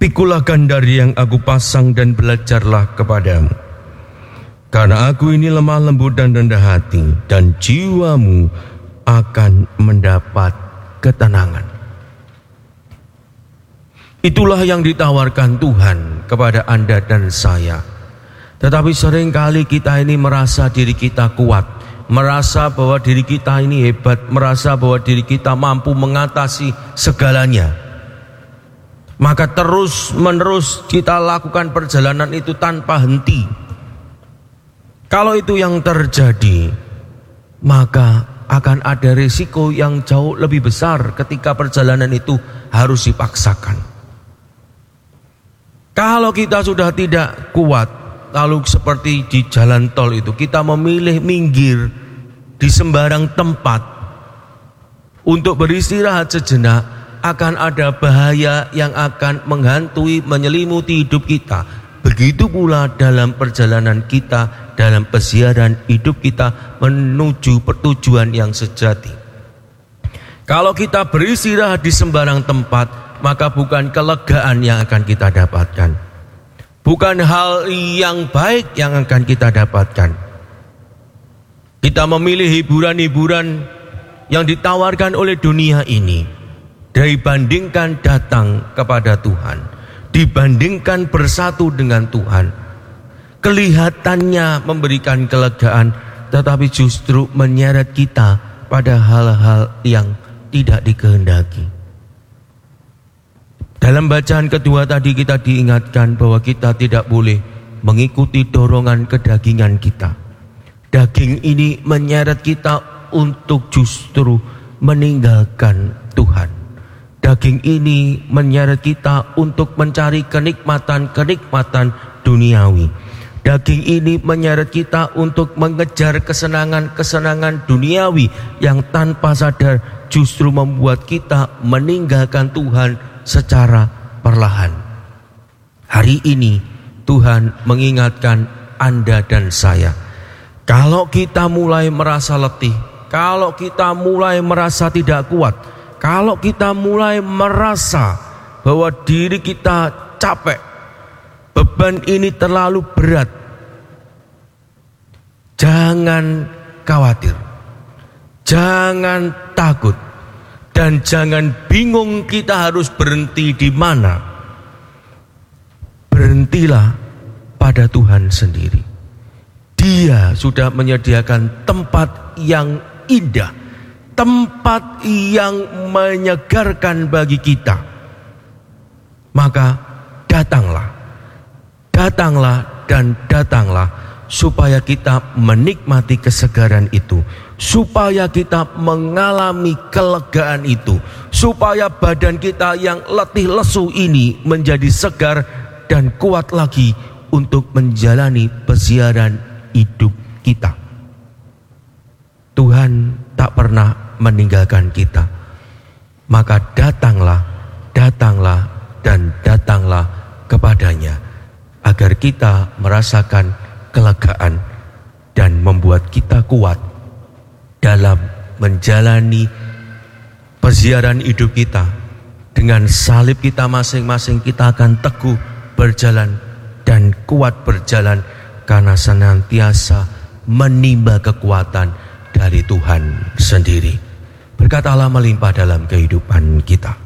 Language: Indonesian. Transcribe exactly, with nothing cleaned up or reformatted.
Pikulah gandari yang aku pasang dan belajarlah kepadamu. Karena aku ini lemah lembut dan rendah hati, dan jiwamu akan mendapat ketenangan. Itulah yang ditawarkan Tuhan kepada Anda dan saya. Tetapi seringkali kita ini merasa diri kita kuat, merasa bahwa diri kita ini hebat, merasa bahwa diri kita mampu mengatasi segalanya. Maka terus menerus kita lakukan perjalanan itu tanpa henti. Kalau itu yang terjadi, maka akan ada risiko yang jauh lebih besar ketika perjalanan itu harus dipaksakan. Kalau kita sudah tidak kuat, lalu seperti di jalan tol itu, kita memilih minggir di sembarang tempat untuk beristirahat sejenak, akan ada bahaya yang akan menghantui, menyelimuti hidup kita. Begitu pula dalam perjalanan kita, dalam pesiaran hidup kita menuju pertujuan yang sejati. Kalau kita beristirahat di sembarang tempat, maka bukan kelegaan yang akan kita dapatkan, bukan hal yang baik yang akan kita dapatkan. Kita memilih hiburan-hiburan yang ditawarkan oleh dunia ini, dibandingkan datang kepada Tuhan, dibandingkan bersatu dengan Tuhan. Kelihatannya memberikan kelegaan, tetapi justru menyeret kita pada hal-hal yang tidak dikehendaki. Dalam bacaan kedua tadi kita diingatkan bahwa kita tidak boleh mengikuti dorongan kedagingan kita. Daging ini menyeret kita untuk justru meninggalkan Tuhan. Daging ini menyeret kita untuk mencari kenikmatan-kenikmatan duniawi. Daging ini menyeret kita untuk mengejar kesenangan-kesenangan duniawi yang tanpa sadar justru membuat kita meninggalkan Tuhan secara perlahan. Hari ini Tuhan mengingatkan Anda dan saya, kalau kita mulai merasa letih, kalau kita mulai merasa tidak kuat, kalau kita mulai merasa bahwa diri kita capek, beban ini terlalu berat, jangan khawatir, jangan takut, dan jangan bingung kita harus berhenti di mana. Berhentilah pada Tuhan sendiri. Dia sudah menyediakan tempat yang indah, tempat yang menyegarkan bagi kita. Maka datanglah, datanglah dan datanglah, supaya kita menikmati kesegaran itu, supaya kita mengalami kelegaan itu, supaya badan kita yang letih lesu ini menjadi segar dan kuat lagi untuk menjalani pesiaran hidup kita. Tuhan tak pernah meninggalkan kita. Maka datanglah, datanglah dan datanglah kepadanya, agar kita merasakan kelegaan dan membuat kita kuat dalam menjalani pesiaran hidup kita. Dengan salib kita masing-masing, kita akan teguh berjalan dan kuat berjalan, karena senantiasa menimba kekuatan dari Tuhan sendiri. Berkat Allah melimpah dalam kehidupan kita.